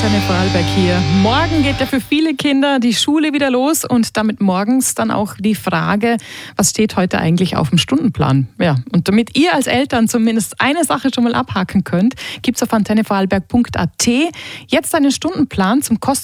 Antenne Vorarlberg hier. Morgen geht ja für viele Kinder die Schule wieder los und damit morgens dann auch die Frage, was steht heute eigentlich auf dem Stundenplan? Ja, und damit ihr als Eltern zumindest eine Sache schon mal abhaken könnt, gibt es auf antennevorarlberg.at jetzt einen Stundenplan zum kostenlosen